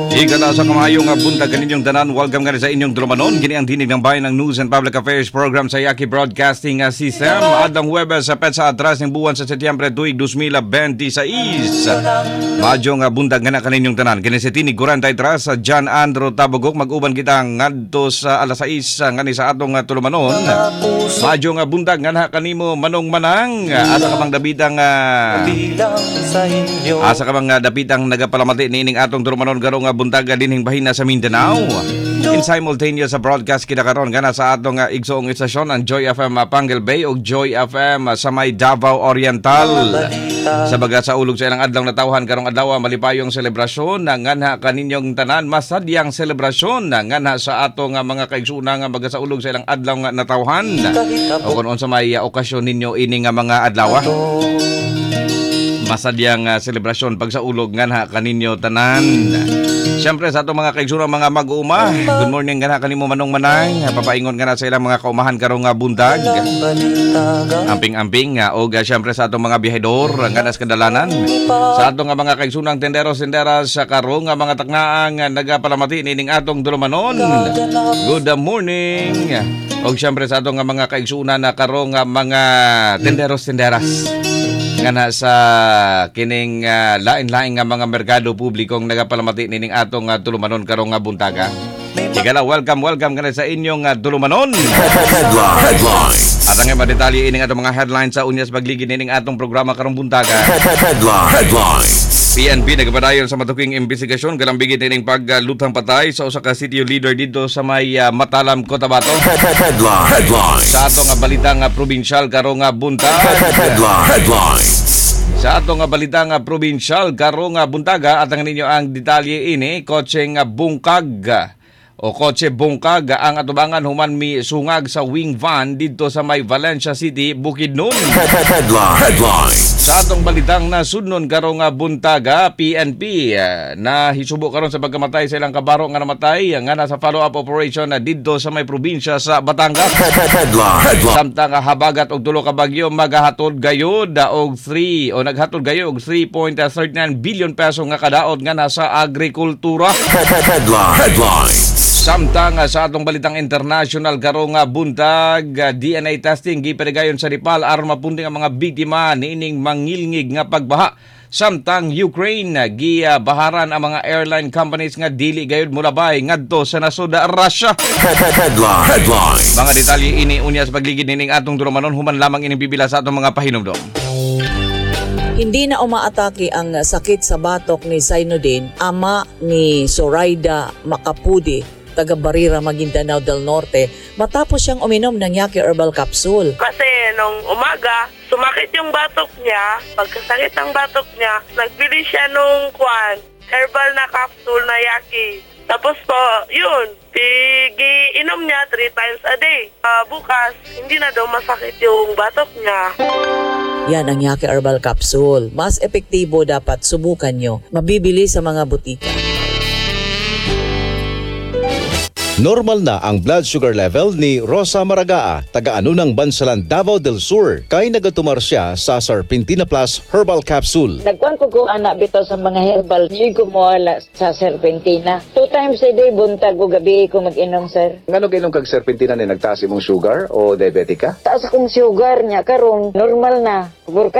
Igala sa kamayong buntag kaninyong tanan, welcome nga sa inyong drumanon. Kini ang dinig ng bayan ng News and Public Affairs Program sa Yaki Broadcasting System. Adang Huwebes sa petsa atras ng buwan sa Setyembre tuig 2026. Madyong buntag nga na kaninyong tanan. Kini sa tinig 43 sa John Andrew Tabogok. Mag-uban kita ngadto sa alas 6 nga ni sa atong tulumanon. Madyong buntag nga na kanimo manong manang. Asa ka bang dabitang asa ka bang dapitang nagapalamati niining atong tulumanon garong buntaga dinhing bahina sa Mindanao. In simultaneous sa broadcast kita karon gana sa atong igsoong istasyon ang Joy FM Pangal Bay o Joy FM sa may Davao Oriental. Sa baga sa ulog sa ilang adlaw na tawhan karong adlaw malipayong selebrasyon na nganha kaninyong tanan masadyang selebrasyon na nganha sa atong mga kaigsuuna nga baga sa ulog sa ilang adlaw nga natawhan. O kung sa may okasyon ninyo ini nga mga adlaw. Masadyang selebrasyon pag sa ulog nga kaninyo tanan. Siyempre sa ato mga kaigsunan mga mag-uuma, good morning nga kanimo manong manay. Papaingon nga sa ilang mga kaumahan karong buntag. Amping-amping o siyempre sa atong mga biyahedor nga nas kadalanan. Sa atong mga kaigsunang tenderos-tenderas sa karong mga taknaang nagapalamati nining atong dulumanon. Good morning. O siyempre sa atong mga kaigsunan na karong mga tenderos-tenderas nga na sa kining lain-lain nga mga merkado publikong nagapalamati nining atong tulumanon karong buntaga. Igala, welcome nga na sa inyong tulumanon. Headlines. At ang madetalye ining atong mga headlines sa unyas pagligid nining atong programa karong buntaga. Headlines. PNP nagpadayon sa matuking investigasyon galambigit nining paglutang patay sa usa ka city leader dito sa may Matalam, Cotabato. Headlines. Sa atong balita nga probinsyal karong buntag. Headlines. Sa atong balita nga probinsyal karong buntaga at ang ninyo ang detalye ini kotseng bungkag o kotse bungkag ang atubangan human mi sungag sa wing van dito sa may Valencia City, Bukidnon. Headlines. Sa atong balitang nasudnon karong buntaga, PNP na hisubo karon sa pagkamatay sa ilang kabaro nga namatay nga nasa follow-up operation dito sa may probinsya sa Batangas. Samtang habagat og tulo ka bagyo magahatod gayod og 3 o naghatod gayod og 3.39 billion peso nga kadaot nga nasa agrikultura. Headlines. Samtang sa atong balitang international karong buntag, DNA testing giperegayon sa Nepal aron mapunting ang mga biktima niining mangilngig nga pagbaha. Samtang Ukraine gibaharan ang mga airline companies nga dili gayud mulabay ngadto sa nasud Russia. Headlines. Mga detalye ini unya sa pagligid nining atong dulumanon human lamang ining bibila sa atong mga pahinumdom. Hindi na umaatake ang sakit sa batok ni Zainuddin, ama ni Zoraida Macapudi, taga Barira, Maguindanao del Norte, matapos siyang uminom ng Yaki Herbal Capsule. Kasi nung umaga, sumakit yung batok niya. Pagkasakit ng batok niya, nagbili siya nung herbal na capsule na Yaki. Tapos po, yun, inom niya 3 times a day. Bukas, hindi na daw masakit yung batok niya. Yan ang Yaki Herbal Capsule. Mas epektibo dapat subukan nyo. Mabibili sa mga butika. Normal na ang blood sugar level ni Rosa Maragaa, taga-ano ng Bansalan, Davao del Sur, kay nagatumar siya sa Serpentina Plus Herbal Capsule. Nagkuhan ko anak bitaw sa mga herbal, hindi ko mawala sa Serpentina. 2 times a day, buntag o gabi ko mag-inom, sir. Ngano kainom kag Serpentina ni nagtaas imong sugar o diabetic ka? Taas akong sugar niya, karon normal na.